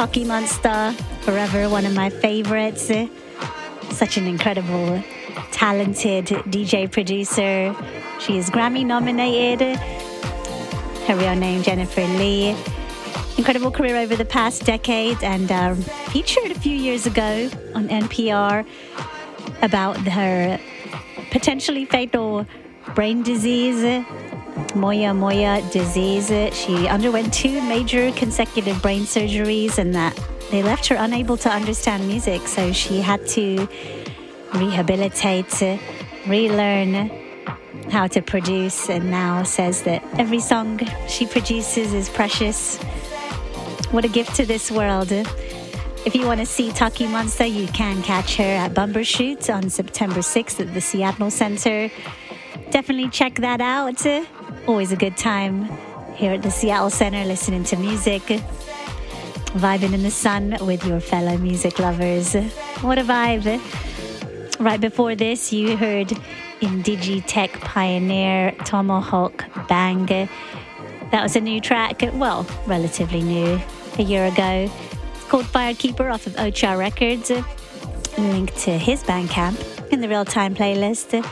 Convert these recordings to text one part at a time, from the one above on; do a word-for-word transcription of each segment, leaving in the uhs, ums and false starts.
Taki Monster, forever one of my favorites. Such an incredible, talented D J producer. She is Grammy nominated. Her real name, Jennifer Lee. Incredible career over the past decade, and uh, featured a few years ago on N P R about her potentially fatal brain disease, Moya Moya disease. She underwent two major consecutive brain surgeries, and that they left her unable to understand music, so she had to rehabilitate, relearn how to produce, and now says that every song she produces is precious. What a gift to this world. If you want to see Taki Monster, you can catch her at Bumbershoot on September sixth at the Seattle Center. Definitely check that out. Always a good time here at the Seattle Center, listening to music, vibing in the sun with your fellow music lovers. What a vibe. Right before this, you heard Indigitech pioneer Tomahawk Bang. That was a new track, well, relatively new, a year ago. It's called Firekeeper off of Ocha Records. Link to his Bandcamp in the real-time playlist.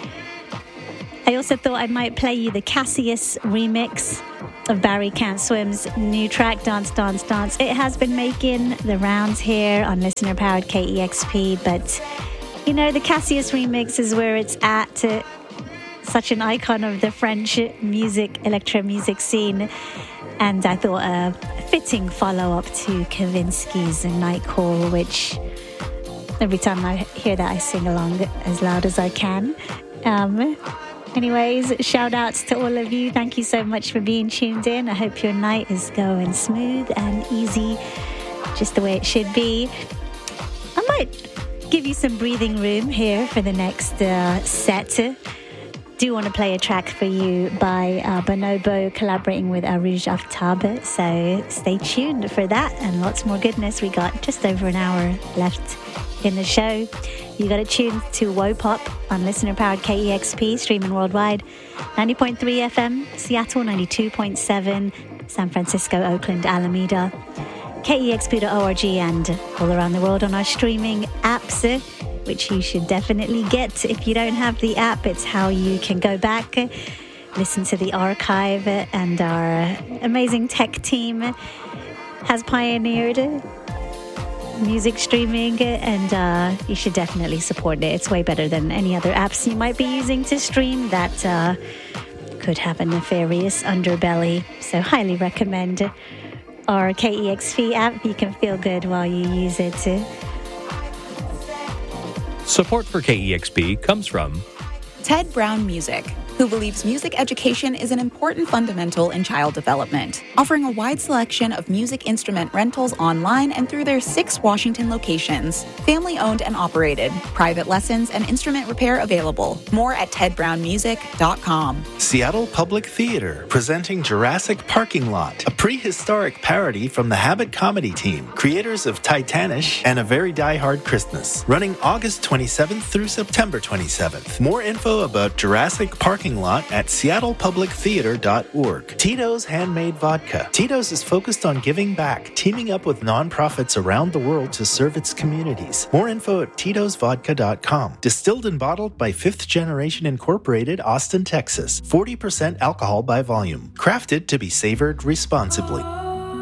I also thought I might play you the Cassius remix of Barry Can't Swim's new track, Dance, Dance, Dance. It has been making the rounds here on listener-powered K E X P, but, you know, the Cassius remix is where it's at. Uh, such an icon of the French music, electro music scene. And I thought a fitting follow-up to Kavinsky's Night Call, which every time I hear that, I sing along as loud as I can. Um, anyways, shout outs to all of you. Thank you so much for being tuned in. I hope your night is going smooth and easy, just the way it should be. I might give you some breathing room here for the next uh, set. Do want to play a track for you by uh, Bonobo collaborating with Arouj Aftab, so stay tuned for that and lots more goodness. We got just over an hour left in the show. You got to tune to Wopop on listener-powered K E X P, streaming worldwide. ninety point three F M, Seattle, ninety-two point seven, San Francisco, Oakland, Alameda, K E X P dot org, and all around the world on our streaming apps, which you should definitely get. If you don't have the app, it's how you can go back, listen to the archive, and our amazing tech team has pioneered music streaming, and uh, you should definitely support it. It's way better than any other apps you might be using to stream that uh, could have a nefarious underbelly. So highly recommend our K E X P app. You can feel good while you use it. Support for K E X P comes from Ted Brown Music, who believes music education is an important fundamental in child development, offering a wide selection of music instrument rentals online and through their six Washington locations. Family-owned and operated, private lessons and instrument repair available. More at ted brown music dot com. Seattle Public Theater, presenting Jurassic Parking Lot, a prehistoric parody from the Habit Comedy Team, creators of Titanish and A Very Die Hard Christmas, running August twenty-seventh through September twenty-seventh. More info about Jurassic Parking Lot at seattle public theater dot org. Tito's Handmade Vodka. Tito's is focused on giving back, teaming up with nonprofits around the world to serve its communities. More info at titos vodka dot com. Distilled and bottled by Fifth Generation Incorporated, Austin, Texas. forty percent alcohol by volume. Crafted to be savored responsibly.